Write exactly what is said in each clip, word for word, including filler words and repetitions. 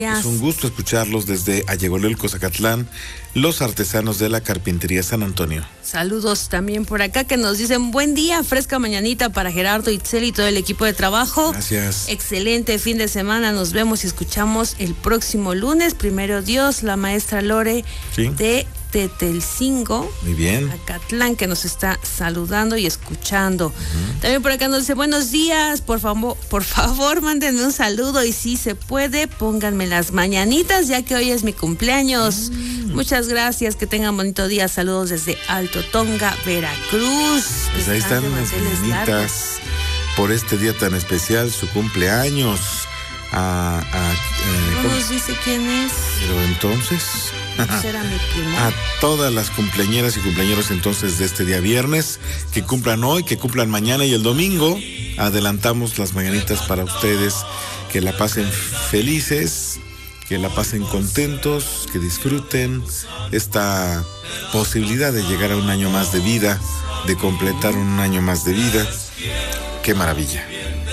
Es un gusto escucharlos desde Ayegolelco, Zacatlán, los artesanos de la carpintería San Antonio. Saludos también por acá que nos dicen buen día, fresca mañanita para Gerardo, Itzel y todo el equipo de trabajo. Gracias. Excelente fin de semana, nos vemos y escuchamos el próximo lunes, primero Dios, la maestra Lore ¿Sí? de Tetelcingo, muy bien, Acatlán, que nos está saludando y escuchando. Uh-huh. También por acá nos dice buenos días, por favor, por favor, mándenme un saludo y si se puede, pónganme las mañanitas, ya que hoy es mi cumpleaños. Uh-huh. Muchas gracias, que tengan bonito día. Saludos desde Alto Tonga, Veracruz. Pues ahí están las mañanitas por este día tan especial, su cumpleaños. A, a, eh, no nos dice quién es. Pero entonces será mi primo. A todas las cumpleañeras y cumpleañeros entonces de este día viernes, que cumplan hoy, que cumplan mañana y el domingo, adelantamos las mañanitas para ustedes, que la pasen felices, que la pasen contentos, que disfruten esta posibilidad de llegar a un año más de vida, de completar un año más de vida. ¡Qué maravilla!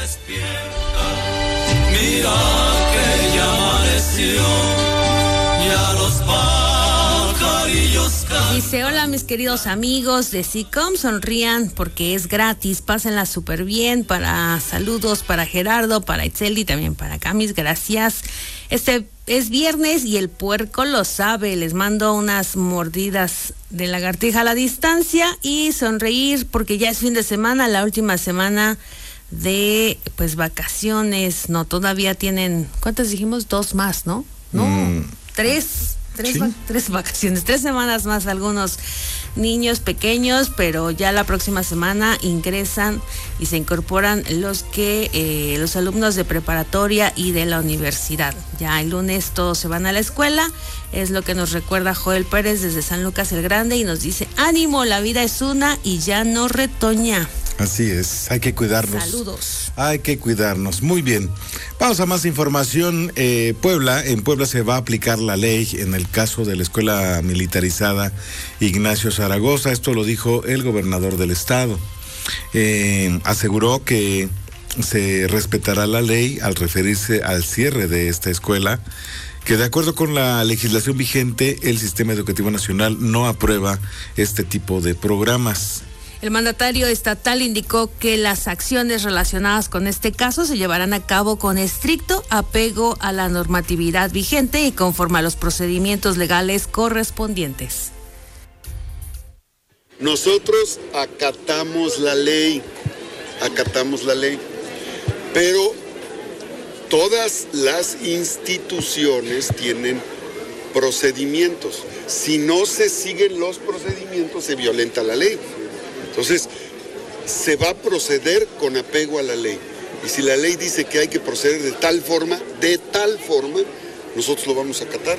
Mira que ya amaneció, ya los pajarillos cantan. Dice, hola mis queridos amigos de SICOM, sonrían porque es gratis, pásenla súper bien. Para saludos para Gerardo, para Itzel y también para Camis, gracias. Este es viernes y el puerco lo sabe, les mando unas mordidas de lagartija a la distancia y sonreír porque ya es fin de semana, la última semana de pues vacaciones. No, todavía tienen, ¿cuántas dijimos? Dos más, ¿no? No, mm. tres, tres, ¿Sí? va, tres vacaciones, tres semanas más algunos niños pequeños, pero ya la próxima semana ingresan y se incorporan los que eh, los alumnos de preparatoria y de la universidad. Ya el lunes todos se van a la escuela, es lo que nos recuerda Joel Pérez desde San Lucas el Grande y nos dice, ánimo, la vida es una y ya no retoña. Así es, hay que cuidarnos. Saludos. Hay que cuidarnos. Muy bien. Vamos a más información. Eh, Puebla, en Puebla se va a aplicar la ley en el caso de la escuela militarizada Ignacio Zaragoza. Esto lo dijo el gobernador del estado. Eh, aseguró que se respetará la ley al referirse al cierre de esta escuela, que de acuerdo con la legislación vigente, el Sistema Educativo Nacional no aprueba este tipo de programas. El mandatario estatal indicó que las acciones relacionadas con este caso se llevarán a cabo con estricto apego a la normatividad vigente y conforme a los procedimientos legales correspondientes. Nosotros acatamos la ley, acatamos la ley, pero todas las instituciones tienen procedimientos. Si no se siguen los procedimientos, se violenta la ley. Entonces, se va a proceder con apego a la ley. Y si la ley dice que hay que proceder de tal forma, de tal forma, nosotros lo vamos a acatar.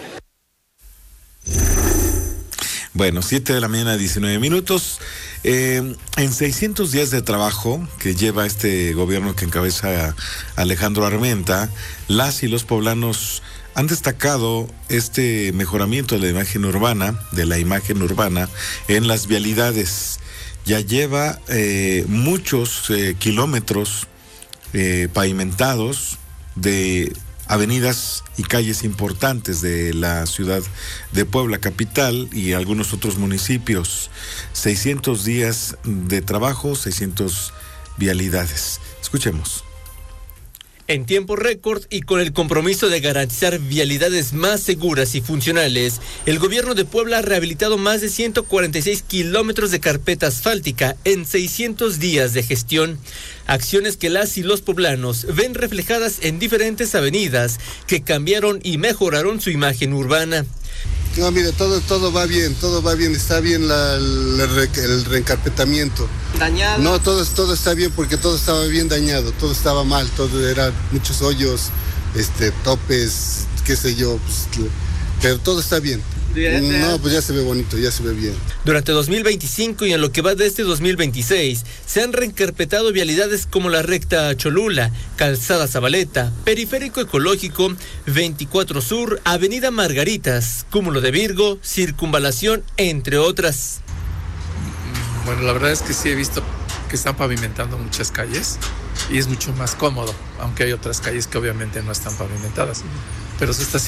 Bueno, siete de la mañana, diecinueve minutos. Eh, en seiscientos días de trabajo que lleva este gobierno que encabeza Alejandro Armenta, las y los poblanos han destacado este mejoramiento de la imagen urbana, de la imagen urbana en las vialidades. Ya lleva eh, muchos eh, kilómetros eh, pavimentados de avenidas y calles importantes de la ciudad de Puebla capital y algunos otros municipios. seiscientos días de trabajo, seiscientas vialidades. Escuchemos. En tiempo récord y con el compromiso de garantizar vialidades más seguras y funcionales, el gobierno de Puebla ha rehabilitado más de ciento cuarenta y seis kilómetros de carpeta asfáltica en seiscientos días de gestión. Acciones que las y los poblanos ven reflejadas en diferentes avenidas que cambiaron y mejoraron su imagen urbana. No, mire, todo, todo va bien, todo va bien, está bien la, la, el reencarpetamiento. ¿Dañado? No, todo, todo está bien porque todo estaba bien dañado, todo estaba mal, todo era muchos hoyos, este, topes, qué sé yo, pues, pero todo está bien. No, pues ya se ve bonito, ya se ve bien. Durante dos mil veinticinco y en lo que va de este dos mil veintiséis, se han reencarpetado vialidades como la recta Cholula, Calzada Zabaleta, Periférico Ecológico, veinticuatro Sur, Avenida Margaritas, Cúmulo de Virgo, Circunvalación, entre otras. Bueno, la verdad es que sí he visto que están pavimentando muchas calles y es mucho más cómodo, aunque hay otras calles que obviamente no están pavimentadas. pero se está